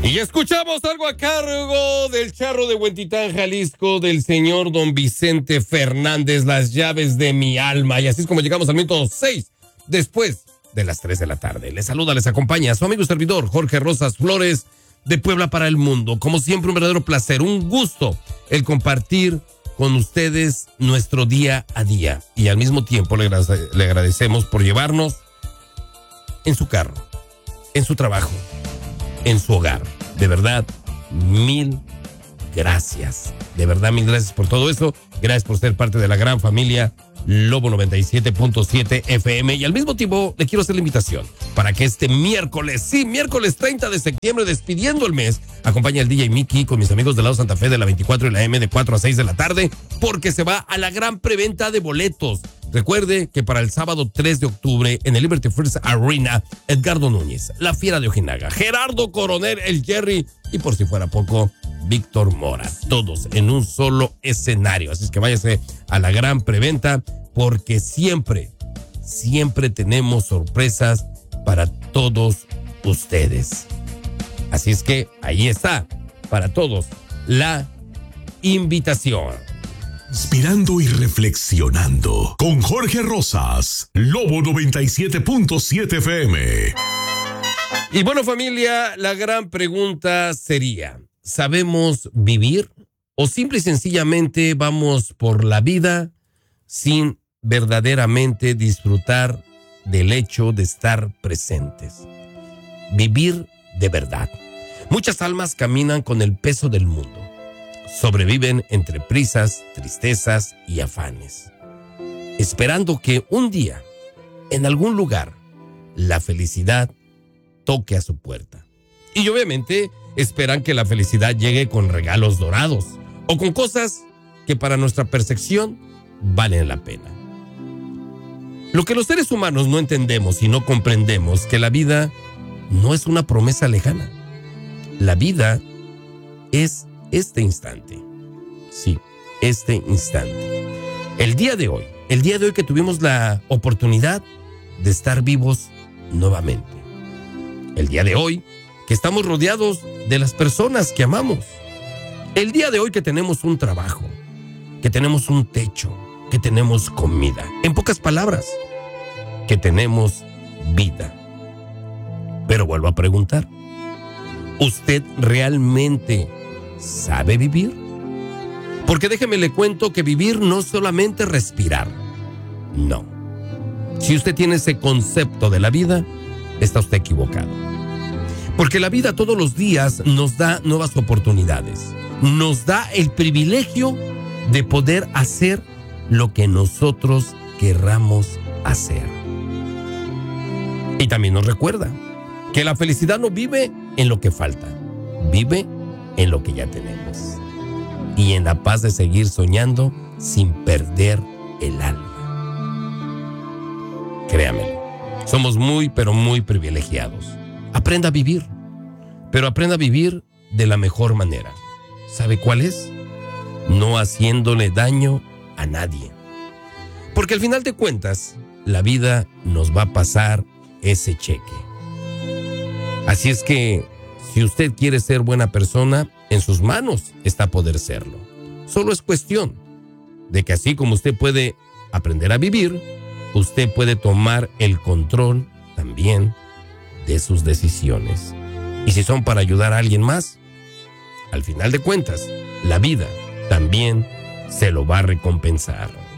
Y escuchamos algo a cargo del charro de Huentitán, Jalisco, del señor don Vicente Fernández, Las llaves de mi alma. Y así es como llegamos al minuto 6, después de las 3 de la tarde. Les saluda, les acompaña su amigo y servidor, Jorge Rosas Flores, de Puebla para el mundo. Como siempre, un verdadero placer, un gusto el compartir con ustedes nuestro día a día. Y al mismo tiempo le agradecemos por llevarnos en su carro, en su trabajo, en su hogar. De verdad, mil gracias. De verdad, mil gracias por todo eso. Gracias por ser parte de la gran familia Lobo 97.7 FM. Y al mismo tiempo le quiero hacer la invitación para que este miércoles, sí, miércoles 30 de septiembre, despidiendo el mes, acompañe al DJ Mickey con mis amigos del lado Santa Fe de la 24 y la M de 4 a 6 de la tarde, porque se va a la gran preventa de boletos. Recuerde que para el sábado 3 de octubre en el Liberty First Arena, Edgardo Núñez, La Fiera de Ojinaga, Gerardo Coronel, el Jerry y por si fuera poco, Víctor Mora, todos en un solo escenario. Así es que váyase a la gran preventa porque siempre tenemos sorpresas para todos ustedes. Así es que ahí está, para todos, la invitación. Inspirando y reflexionando con Jorge Rosas, Lobo 97.7 FM. Y bueno, familia, la gran pregunta sería, ¿sabemos vivir o simple y sencillamente vamos por la vida sin verdaderamente disfrutar del hecho de estar presentes? Vivir de verdad. Muchas almas caminan con el peso del mundo. Sobreviven entre prisas, tristezas y afanes, esperando que un día, en algún lugar, la felicidad toque a su puerta. Y obviamente esperan que la felicidad llegue con regalos dorados o con cosas que para nuestra percepción valen la pena. Lo que los seres humanos no entendemos y no comprendemos que la vida no es una promesa lejana. La vida es este instante. Sí, este instante. El día de hoy que tuvimos la oportunidad de estar vivos nuevamente. El día de hoy que estamos rodeados de las personas que amamos. El día de hoy que tenemos un trabajo, que tenemos un techo, que tenemos comida. En pocas palabras, que tenemos vida. Pero vuelvo a preguntar, ¿usted realmente sabe vivir? Porque déjeme le cuento que vivir no es solamente respirar. No. Si usted tiene ese concepto de la vida, está usted equivocado. Porque la vida todos los días nos da nuevas oportunidades. Nos da el privilegio de poder hacer lo que nosotros querramos hacer. Y también nos recuerda que la felicidad no vive en lo que falta, vive en lo que ya tenemos. Y en la paz de seguir soñando sin perder el alma. Créamelo, somos muy, pero muy privilegiados. Aprenda a vivir, pero aprenda a vivir de la mejor manera. ¿Sabe cuál es? No haciéndole daño a nadie. Porque al final de cuentas, la vida nos va a pasar ese cheque. Así es que, si usted quiere ser buena persona, en sus manos está poder serlo. Solo es cuestión de que así como usted puede aprender a vivir, usted puede tomar el control también de sus decisiones. Y si son para ayudar a alguien más, al final de cuentas, la vida también se lo va a recompensar.